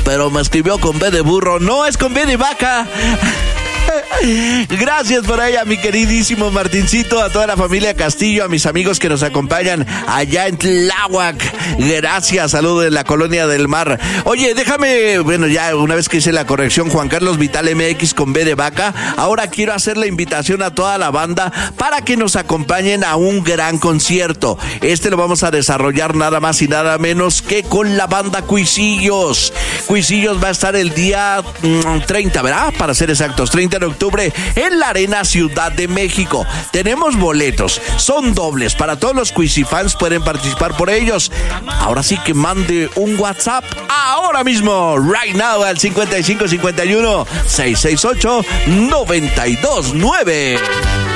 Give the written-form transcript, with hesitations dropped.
pero me escribió con B de burro. No, es con B de vaca. Gracias por ella, mi queridísimo Martincito, a toda la familia Castillo, a mis amigos que nos acompañan allá en Tláhuac. Gracias, saludos de la Colonia del Mar. Oye, déjame, bueno, ya una vez que hice la corrección, Juan Carlos Vital MX con B de vaca, ahora quiero hacer la invitación a toda la banda para que nos acompañen a un gran concierto. Lo vamos a desarrollar nada más y nada menos que con la banda Cuisillos. Cuisillos va a estar el día 30, ¿verdad? Para ser exactos, 30 de octubre en la Arena Ciudad de México. Tenemos boletos, son dobles para todos los Cuisifans, pueden participar por ellos. Ahora sí que mande un WhatsApp ahora mismo, right now, al 5551 668 929.